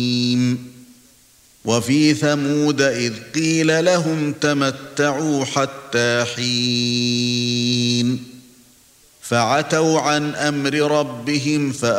وفي ثمود إذ قيل لهم تمتعوا حتى حين فعتوا عن أمر ربهم